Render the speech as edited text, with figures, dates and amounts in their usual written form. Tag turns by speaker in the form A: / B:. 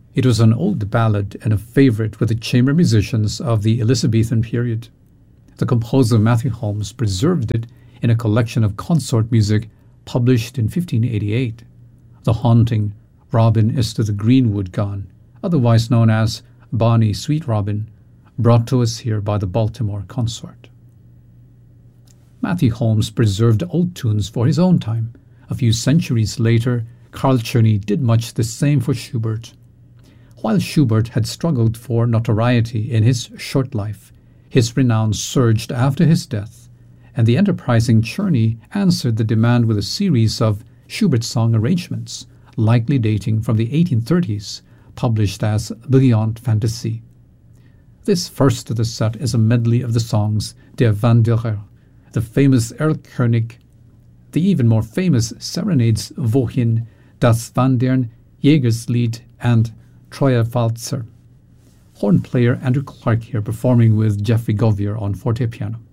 A: It was an old ballad and a favorite with the chamber musicians of the Elizabethan period. The composer Matthew Holmes preserved it in a collection of consort music published in 1588. The haunting "Robin is to the greenwood gone," otherwise known as "Bonnie Sweet Robin," brought to us here by the Baltimore Consort. Matthew Holmes preserved old tunes for his own time. A few centuries later, Carl Czerny did much the same for Schubert. While Schubert had struggled for notoriety in his short life, his renown surged after his death, and the enterprising Czerny answered the demand with a series of Schubert song arrangements, likely dating from the 1830s, published as Brilliant Fantasie. This first of the set is a medley of the songs Der Wanderer, the famous Erlkönig, the even more famous serenades Wohin, Das Wandern, Jägerslied, and Treuer Walzer. Horn player Andrew Clark here performing with Jeffrey Govier on forte piano.